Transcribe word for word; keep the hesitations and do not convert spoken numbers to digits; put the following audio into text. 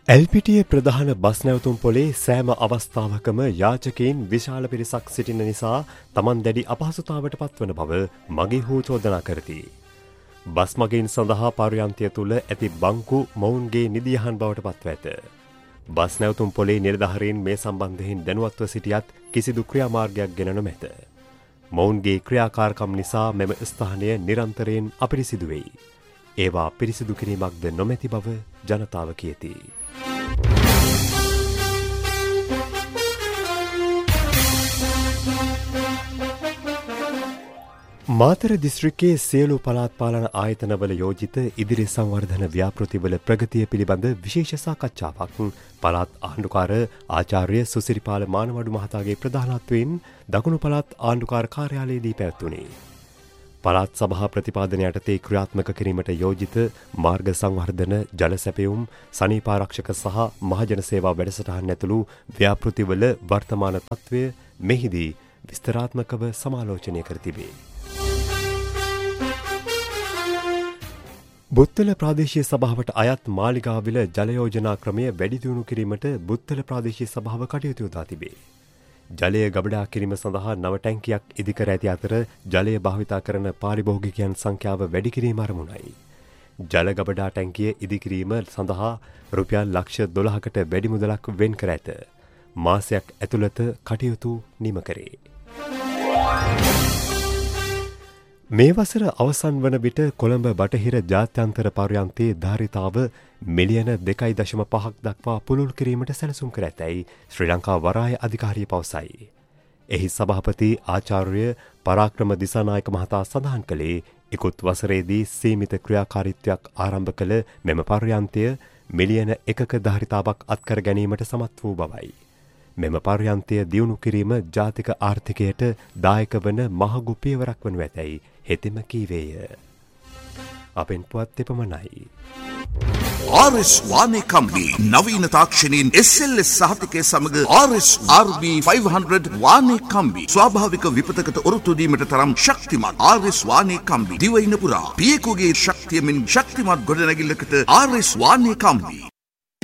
එල්පිටියේ ප්‍රධාන බස් නැවතුම් පොලේ සෑම අවස්ථාවකම යාචකයින් විශාල පිරිසක් සිටින නිසා තමන් දැඩි අපහසුතාවට පත්වන බව මගේ හෝ චෝදනා කරති. බස් මගීන් සඳහා පර්යන්තය තුළ ඇති බංකු මොවුන්ගේ නිදියහන් බවට පත්ව ඇත. බස් නැවතුම් පොලේ නිලධාරීන් මේ සම්බන්ධයෙන් දැනුවත්ව සිටියත් කිසිදු ක්‍රියාමාර්ගයක් ගෙන නොමැත. මොවුන්ගේ ක්‍රියාකාරකම් නිසා මෙම ස්ථානය නිරන්තරයෙන් අපිරිසිදු වෙයි. ඒවා පිරිසිදු කිරීමක්ද නොමැති බව ජනතාව කියති. මාතර දිස්ත්‍රික්කයේ සියලු පළාත් පාලන ආයතනවල යෝජිත ඉදිරි සංවර්ධන ව්‍යාපෘතිවල ප්‍රගතිය පිළිබඳ විශේෂ සාකච්ඡාවක් පළාත් ආණ්ඩුකාර ආචාර්ය සුසිරිපාල මානවඩු මහතාගේ ප්‍රධානත්වයෙන් දකුණු පළාත් ආණ්ඩුකාර කාර්යාලයේදී පැවැත්වුණේ. පළාත් සභා ප්‍රතිපාදන යටතේ ක්‍රියාත්මක කිරීමට යෝජිත මාර්ග සංවර්ධන, ජල සැපයුම්, සනීපාරක්ෂක සහ මහජන සේවා වැඩසටහන් ඇතුළු ව්‍යාපෘතිවල වර්තමාන තත්ත්වය මෙහිදී විස්තරාත්මකව සමාලෝචනය කර තිබේ. බුත්තල ප්‍රාදේශීය සභාවට අයත් මාලිගාවිල ජල යෝජනා ක්‍රමය වැඩි දියුණු කිරීමට බුත්තල ප්‍රාදේශීය සභාව කටයුතු යොදා තිබේ. ජලය ගබඩා කිරීම සඳහා නව ටැංකියක් ඉදිකර ඇති අතර ජලය භාවිතා කරන පාරිභෝගිකයන් සංඛ්‍යාව වැඩි කිරීම අරමුණයි. ජල ගබඩා ටැංකිය ඉදිකිරීම සඳහා රුපියල් ලක්ෂ දොළහකට වැඩි මුදලක් වෙන් කර ඇත. මාසයක් ඇතුළත කටයුතු නිම කරේ. මේ වසර අවසන් වන විට කොළඹ බටහිර ජාත්‍යන්තර පර්යන්තයේ ධාරිතාව මිලියන දෙකයි දශම පහක් දක්වා පුළුල් කිරීමට සැලසුම් කර ඇතැයි ශ්‍රී ලංකා වරාය අධිකාරිය පවසයි. එහි සභාපති ආචාර්ය පරාක්‍රම දිසානායක මහතා සඳහන් කළේ ඉකුත් වසරේදී සීමිත ක්‍රියාකාරීත්වයක් ආරම්භ කළ මෙම පර්යන්තය මිලියන එකක ධාරිතාවක් අත්කර ගැනීමට සමත් වූ බවයි. මෙම පර්යන්තය දියුණු කිරීම ජාතික ආර්ථිකයට දායක වන මහඟු පියවරක් වනු ඇතැයි හෙතෙම කීවේය. අපෙන් පුවත් එපමණයි. ආර් එස් වානේ කම්බි නවීන තාක්ෂණයෙන් එස් එල් එස් සහතිකය සමග ආර් එස් ආර් බී පන්සිය වානේ කම්බි ස්වාභාවික විපතකට ඔරොත්තු දීමට තරම් ශක්තිමත්. ආර් එස් වානේ කම්බි දිවයින පුරා පියෙකුගේ ශක්තියමින් ශක්තිමත් ගොඩනැගිල්ලකට ආර් එස් වානේ කම්බි.